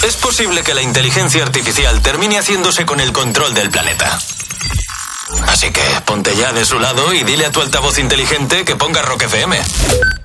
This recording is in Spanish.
es posible que la inteligencia artificial termine haciéndose con el control del planeta. Así que ponte ya de su lado y dile a tu altavoz inteligente que ponga Rock FM.